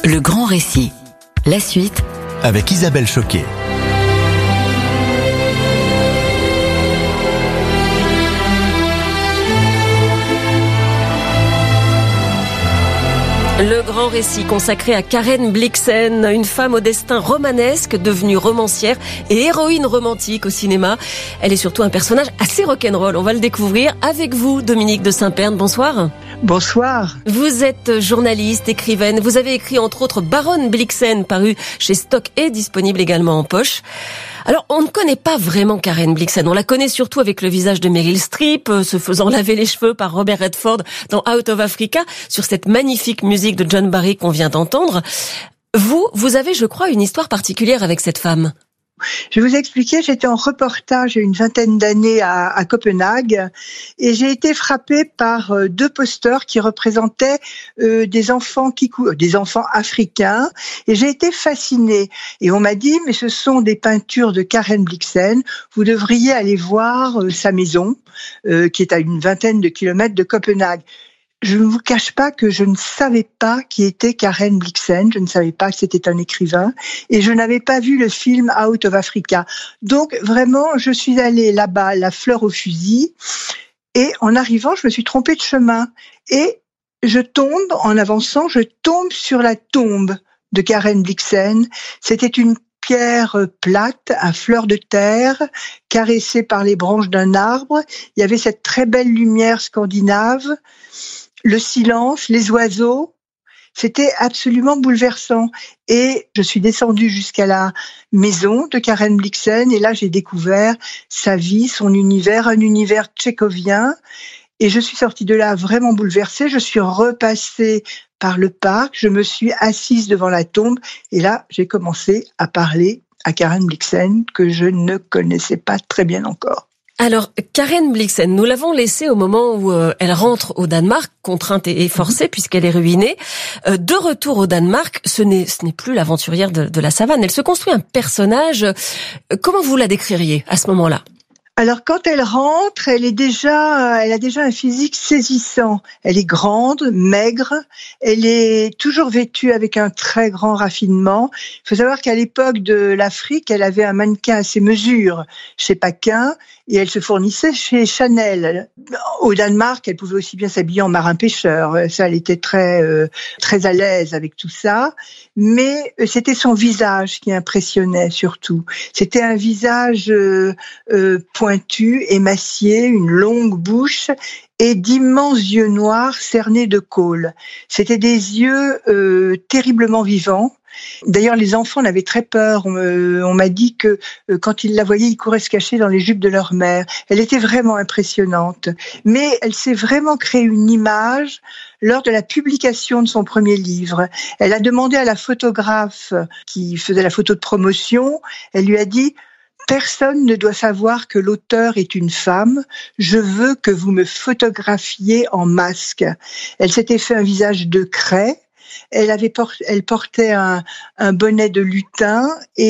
Le grand récit. La suite avec Isabelle Choquet. Le grand récit consacré à Karen Blixen, une femme au destin romanesque, devenue romancière et héroïne romantique au cinéma. Elle est surtout un personnage assez rock'n'roll. On va le découvrir avec vous, Dominique de Saint-Pern. Bonsoir. Bonsoir. Vous êtes journaliste, écrivaine. Vous avez écrit entre autres Baronne Blixen, paru chez Stock et disponible également en poche. Alors, on ne connaît pas vraiment Karen Blixen. On la connaît surtout avec le visage de Meryl Streep, se faisant laver les cheveux par Robert Redford dans Out of Africa, sur cette magnifique musique de John Barry qu'on vient d'entendre. Vous avez, je crois, une histoire particulière avec cette femme. Je vais vous expliquer, j'étais en reportage il y a une vingtaine d'années à Copenhague et j'ai été frappée par deux posters qui représentaient des enfants africains et j'ai été fascinée. Et on m'a dit, mais ce sont des peintures de Karen Blixen, vous devriez aller voir sa maison qui est à une vingtaine de kilomètres de Copenhague. Je ne vous cache pas que je ne savais pas qui était Karen Blixen, je ne savais pas que c'était un écrivain et je n'avais pas vu le film Out of Africa. Donc vraiment, je suis allée là-bas, la fleur au fusil, et en arrivant, je me suis trompée de chemin et en avançant, je tombe sur la tombe de Karen Blixen. C'était une pierre plate à fleur de terre, caressée par les branches d'un arbre. Il y avait cette très belle lumière scandinave. Le silence, les oiseaux, c'était absolument bouleversant. Et je suis descendue jusqu'à la maison de Karen Blixen et là j'ai découvert sa vie, son univers, un univers tchécovien. Et je suis sortie de là vraiment bouleversée. Je suis repassée par le parc, je me suis assise devant la tombe et là j'ai commencé à parler à Karen Blixen que je ne connaissais pas très bien encore. Alors, Karen Blixen, nous l'avons laissée au moment où elle rentre au Danemark, contrainte et forcée puisqu'elle est ruinée. De retour au Danemark, ce n'est plus l'aventurière de la savane. Elle se construit un personnage. Comment vous la décririez à ce moment-là ? Alors quand elle rentre, elle a déjà un physique saisissant. Elle est grande, maigre, elle est toujours vêtue avec un très grand raffinement. Il faut savoir qu'à l'époque de l'Afrique, elle avait un mannequin à ses mesures chez Paquin et elle se fournissait chez Chanel. Au Danemark, elle pouvait aussi bien s'habiller en marin-pêcheur. Ça, elle était très à l'aise avec tout ça. Mais c'était son visage qui impressionnait surtout. C'était un visage pointu, émacié, une longue bouche et d'immenses yeux noirs cernés de colle. C'était des yeux terriblement vivants. D'ailleurs, les enfants en avaient très peur. On m'a dit que quand ils la voyaient, ils couraient se cacher dans les jupes de leur mère. Elle était vraiment impressionnante. Mais elle s'est vraiment créée une image lors de la publication de son premier livre. Elle a demandé à la photographe qui faisait la photo de promotion, elle lui a dit: personne ne doit savoir que l'auteur est une femme. Je veux que vous me photographiez en masque. Elle s'était fait un visage de craie. Elle portait un bonnet de lutin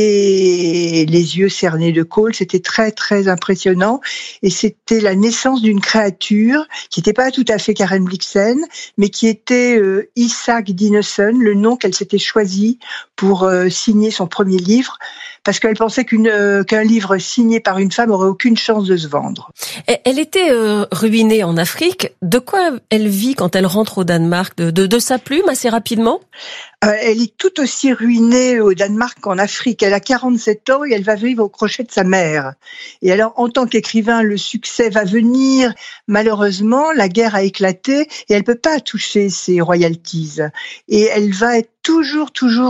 et les yeux cernés de colle. C'était très, très impressionnant. Et c'était la naissance d'une créature qui n'était pas tout à fait Karen Blixen, mais qui était Isaac Dinesen, le nom qu'elle s'était choisi pour signer son premier livre, parce qu'elle pensait qu'un livre signé par une femme aurait aucune chance de se vendre. Elle était ruinée en Afrique. De quoi elle vit quand elle rentre au Danemark ? De sa plume assez rapidement ? Elle est tout aussi ruinée au Danemark qu'en Afrique. Elle a 47 ans et elle va vivre au crochet de sa mère. Et alors, en tant qu'écrivain, le succès va venir. Malheureusement, la guerre a éclaté et elle peut pas toucher ses royalties. Et elle va être toujours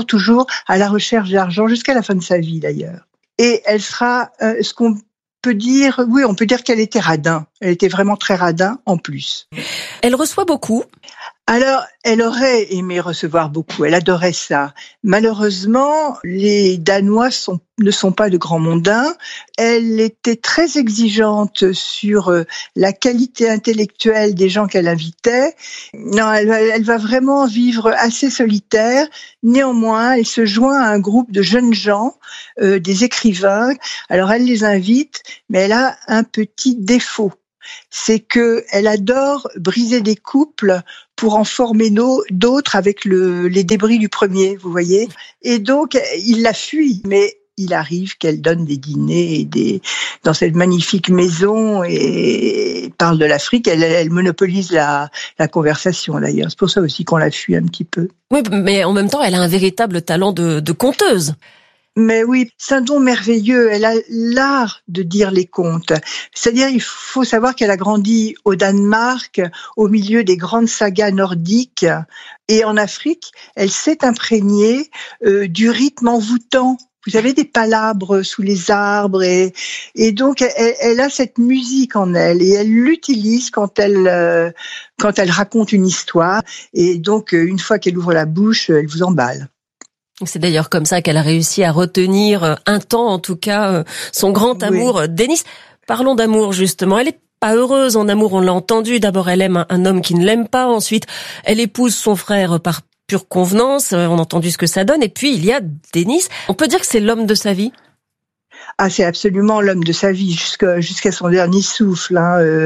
à la recherche d'argent jusqu'à la fin de sa vie d'ailleurs. Et elle sera ce qu'on peut dire, oui, on peut dire qu'elle était radin. Elle était vraiment très radin en plus. Elle reçoit beaucoup. Alors, elle aurait aimé recevoir beaucoup, elle adorait ça. Malheureusement, les Danois ne sont pas de grands mondains. Elle était très exigeante sur la qualité intellectuelle des gens qu'elle invitait. Non, elle va vraiment vivre assez solitaire. Néanmoins, elle se joint à un groupe de jeunes gens, des écrivains. Alors, elle les invite, mais elle a un petit défaut. c'est que elle adore briser des couples pour en former d'autres avec les débris du premier, vous voyez. Et donc, il la fuit, mais il arrive qu'elle donne des dîners dans cette magnifique maison et parle de l'Afrique. Elle monopolise la conversation d'ailleurs. C'est pour ça aussi qu'on la fuit un petit peu. Oui, mais en même temps, elle a un véritable talent de conteuse. Mais oui, c'est un don merveilleux. Elle a l'art de dire les contes. C'est-à-dire, il faut savoir qu'elle a grandi au Danemark, au milieu des grandes sagas nordiques. Et en Afrique, elle s'est imprégnée du rythme envoûtant. Vous avez des palabres sous les arbres et donc elle a cette musique en elle et elle l'utilise quand elle raconte une histoire. Et donc, une fois qu'elle ouvre la bouche, elle vous emballe. C'est d'ailleurs comme ça qu'elle a réussi à retenir un temps, en tout cas, son grand amour, oui. Denis. Parlons d'amour, justement. Elle est pas heureuse en amour, on l'a entendu. D'abord, elle aime un homme qui ne l'aime pas. Ensuite, elle épouse son frère par pure convenance. On a entendu ce que ça donne. Et puis, il y a Denis. On peut dire que c'est l'homme de sa vie? Ah, c'est absolument l'homme de sa vie jusqu'à son dernier souffle.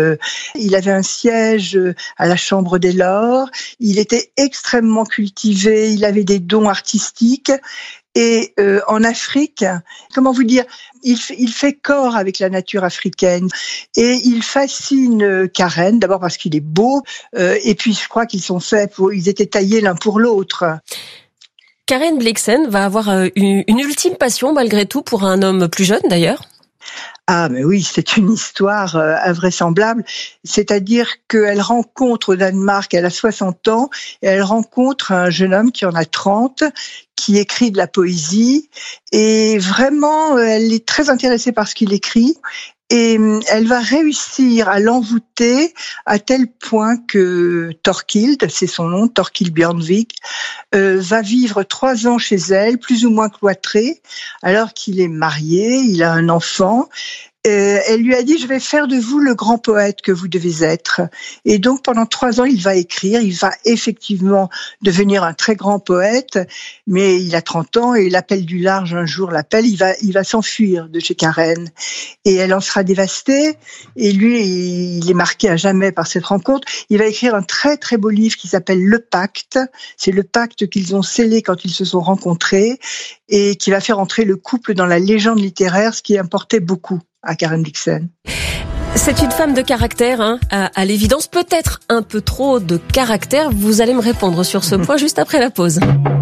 Il avait un siège à la Chambre des Lords. Il était extrêmement cultivé. Il avait des dons artistiques. Et en Afrique, comment vous dire, il fait corps avec la nature africaine et il fascine Karen. D'abord parce qu'il est beau, et puis je crois ils étaient taillés l'un pour l'autre. Karen Blixen va avoir une ultime passion malgré tout pour un homme plus jeune d'ailleurs. Ah, mais oui, c'est une histoire invraisemblable. C'est-à-dire qu'elle rencontre au Danemark, elle a 60 ans, et elle rencontre un jeune homme qui en a 30, qui écrit de la poésie. Et vraiment, elle est très intéressée par ce qu'il écrit. Et elle va réussir à l'envoûter à tel point que Thorkild, c'est son nom, Thorkild Bjørnvig, va vivre 3 ans chez elle, plus ou moins cloîtré, alors qu'il est marié, il a un enfant. Elle lui a dit, je vais faire de vous le grand poète que vous devez être. Et donc, pendant 3 ans, il va écrire. Il va effectivement devenir un très grand poète, mais il a 30 ans et l'appel du large un jour l'appelle. Il va s'enfuir de chez Karen. Et elle en sera dévastée. Et lui, il est marqué à jamais par cette rencontre. Il va écrire un très, très beau livre qui s'appelle Le Pacte. C'est le pacte qu'ils ont scellé quand ils se sont rencontrés et qui va faire entrer le couple dans la légende littéraire, ce qui importait beaucoup à Karen Blixen. C'est une femme de caractère, à l'évidence, peut-être un peu trop de caractère. Vous allez me répondre sur ce point juste après la pause.